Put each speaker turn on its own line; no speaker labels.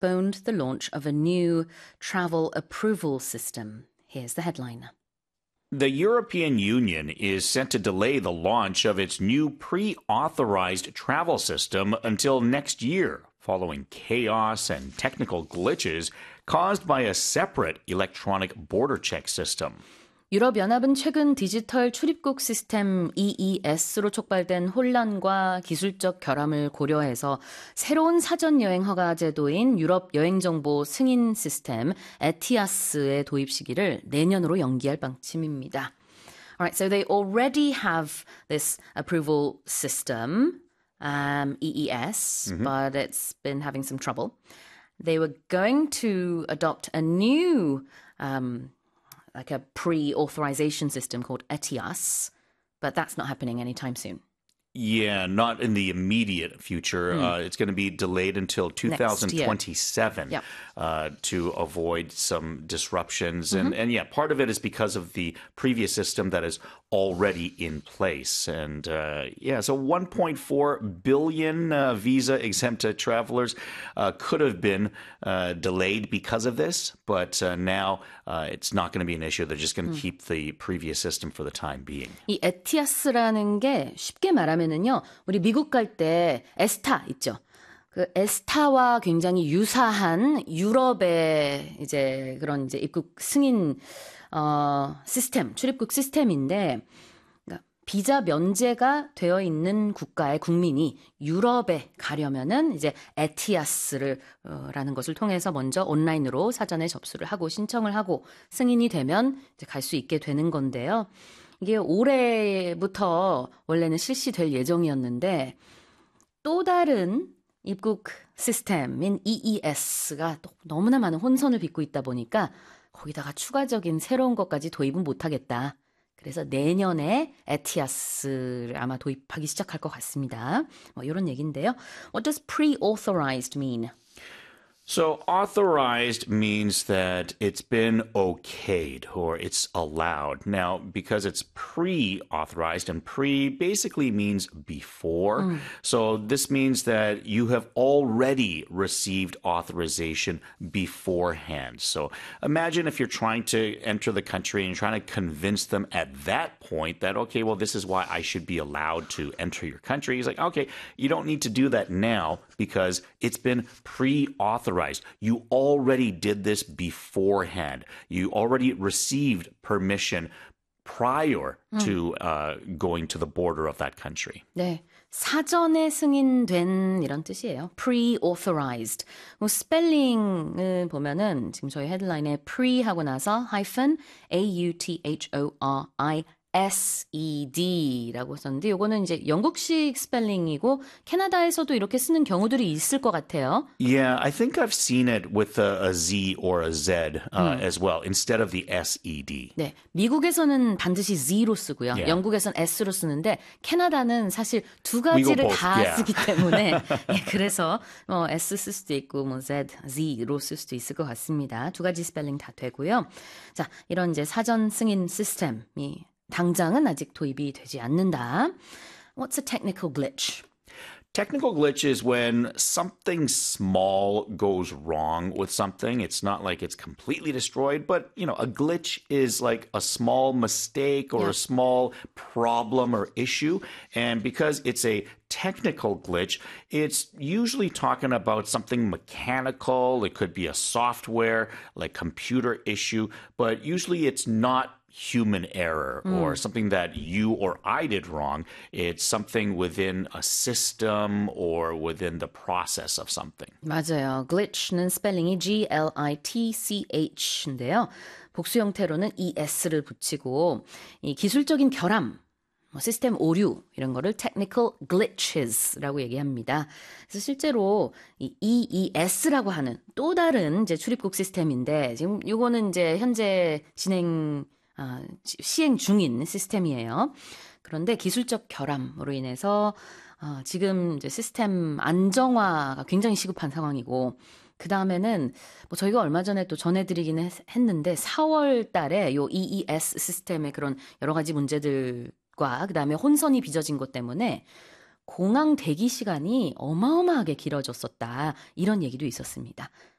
postponed the launch of a new travel approval system. Here's the headline.
The European Union is set to delay the launch of its new pre-authorized travel system until next year, following chaos and technical glitches caused by a separate electronic border check system.
유럽연합은 최근 디지털 출입국 시스템 EES로 촉발된 혼란과 기술적 결함을 고려해서 새로운 사전 여행 허가 제도인 유럽 여행정보 승인 시스템 ETIAS의 도입 시기를 내년으로 연기할 방침입니다. Alright, so they already have this approval system, EES, but it's been having some trouble. They were going to adopt a new like a pre-authorization system called ETIAS, but that's not happening anytime soon.
Yeah, not in the immediate future. It's going to be delayed until 2027 to avoid some disruptions. And yeah, part of it is because of the previous system that is already in place. And so 1.4 billion visa-exempt travelers could have been delayed because of this, but now it's not going to be an issue. They're just going to keep the previous system for the time being.
이 ETIAS라는 게 쉽게 말하면은요, 우리 미국 갈 때 에스타 있죠. 그 에스타와 굉장히 유사한 유럽의 이제 그런 이제 입국 승인 시스템, 출입국 시스템인데, 그러니까 비자 면제가 되어 있는 국가의 국민이 유럽에 가려면은 이제 에티아스를 라는 것을 통해서 먼저 온라인으로 사전에 접수를 하고 신청을 하고 승인이 되면 이제 갈 수 있게 되는 건데요. 이게 올해부터 원래는 실시될 예정이었는데 또 다른 입국 시스템인 EES가 또 너무나 많은 혼선을 빚고 있다 보니까 거기다가 추가적인 새로운 것까지 도입은 못하겠다. 그래서 내년에 ETIAS를 아마 도입하기 시작할 것 같습니다. 뭐 이런 얘기인데요. What does pre-authorized mean?
So authorized means that it's been okayed or it's allowed. Now, because it's pre-authorized, and pre basically means before. So this means that you have already received authorization beforehand. So imagine if you're trying to enter the country and you're trying to convince them at that point that, okay, well, this is why I should be allowed to enter your country. He's like, okay, you don't need to do that now because it's been pre-authorized. You already did this beforehand. You already received permission prior to going to the border of that country.
네, 사전에 승인된 이런 뜻이에요. Pre-authorized. 스펠링을 보면은 지금 저희 헤드라인에 pre 하고 나서 hyphen A-U-T-H-O-R-I SED라고 썼는데 이거는 이제 영국식 스펠링이고 캐나다에서도 이렇게 쓰는 경우들이 있을 것 같아요.
Yeah, I think I've seen it with a Z or a Z as well, instead of the SED.
네, 미국에서는 반드시 Z로 쓰고요.
Yeah.
영국에서는 S로 쓰는데 캐나다는 사실 두 가지를 다 쓰기 때문에 예, 그래서 S 쓸 수도 있고 뭐 Z, Z로 쓸 수도 있을 것 같습니다. 두 가지 스펠링 다 되고요. 자, 이런 이제 사전 승인 시스템이 당장은 아직 도입이 되지 않는다. What's a technical glitch?
Technical glitch is when something small goes wrong with something. It's not like it's completely destroyed, but, you know, a glitch is like a small mistake or a small problem or issue. And because it's a technical glitch, it's usually talking about something mechanical. It could be a software, like computer issue, but usually it's not human error or something that you or I did wrong. It's something within a system or within the process of something.
맞아요. glitch는 스펠링이 Glitch인데요. 복수 형태로는 ES를 붙이고 이 기술적인 결함, 시스템 오류 이런 거를 technical glitches라고 얘기합니다. 그래서 실제로 이 EES라고 하는 또 다른 이제 출입국 시스템인데 지금 이거는 이제 현재 시행 중인 시스템이에요. 그런데 기술적 결함으로 인해서 지금 이제 시스템 안정화가 굉장히 시급한 상황이고 그 다음에는 뭐 저희가 얼마 전에 또 전해드리기는 했는데 4월 달에 요 EES 시스템의 그런 여러 가지 문제들과 그 다음에 혼선이 빚어진 것 때문에 공항 대기 시간이 어마어마하게 길어졌었다. 이런 얘기도 있었습니다.